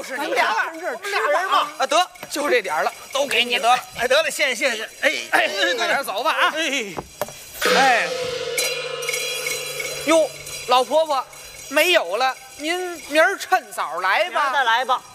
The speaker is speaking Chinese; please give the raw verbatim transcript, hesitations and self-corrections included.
就是你俩， 我们俩人嘛。 啊，得就这点了，都给你得了。 哎，得了，谢谢谢谢。哎哎，快点走吧啊！ 哎哎，哟，老婆婆没有了，您明儿趁早来吧。 再来吧。